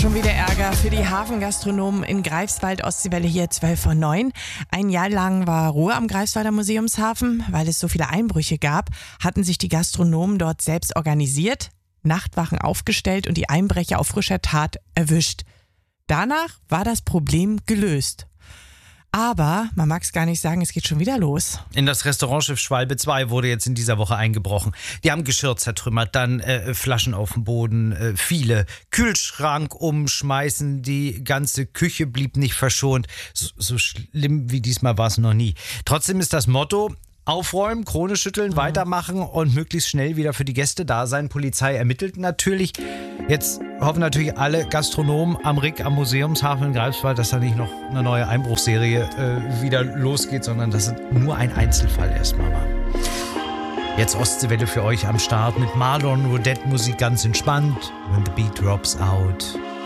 Schon wieder Ärger für die Hafengastronomen in Greifswald, Ostseewelle hier 12:09. Ein Jahr lang war Ruhe am Greifswalder Museumshafen. Weil es so viele Einbrüche gab, hatten sich die Gastronomen dort selbst organisiert, Nachtwachen aufgestellt und die Einbrecher auf frischer Tat erwischt. Danach war das Problem gelöst. Aber man mag es gar nicht sagen, es geht schon wieder los. In das Restaurantschiff Schwalbe 2 wurde jetzt in dieser Woche eingebrochen. Die haben Geschirr zertrümmert, dann Flaschen auf dem Boden, viele Kühlschrank umschmeißen, die ganze Küche blieb nicht verschont. So schlimm wie diesmal war es noch nie. Trotzdem ist das Motto: Aufräumen, Krone schütteln, weitermachen und möglichst schnell wieder für die Gäste da sein. Polizei ermittelt natürlich. Jetzt hoffen natürlich alle Gastronomen am RIC, am Museumshafen in Greifswald, dass da nicht noch eine neue Einbruchsserie wieder losgeht, sondern dass es nur ein Einzelfall erstmal war. Jetzt Ostseewelle für euch am Start mit Marlon Rodette Musik, ganz entspannt. When the beat drops out.